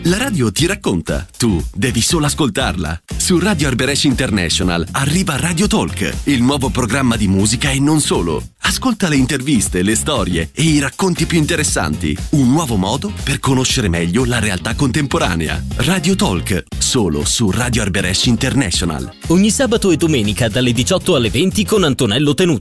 La radio ti racconta, tu devi solo ascoltarla. Su Radio Arberesh International arriva Radio Talk, il nuovo programma di musica e non solo. Ascolta le interviste, le storie e i racconti più interessanti. Un nuovo modo per conoscere meglio la realtà contemporanea. Radio Talk, solo su Radio Arberesh International. Ogni sabato e domenica dalle 18 alle 20 con Antonello Tenuta.